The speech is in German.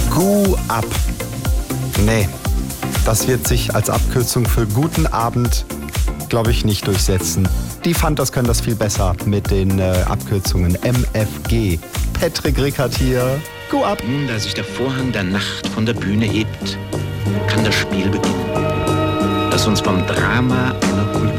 Gu ab. Nee, das wird sich als Abkürzung für guten Abend, glaube ich, nicht durchsetzen. Die Fantas können das viel besser mit den Abkürzungen MFG. Patrick Rickert hier. Gu ab. Nun, da sich der Vorhang der Nacht von der Bühne hebt, kann das Spiel beginnen, das uns vom Drama einer Kultur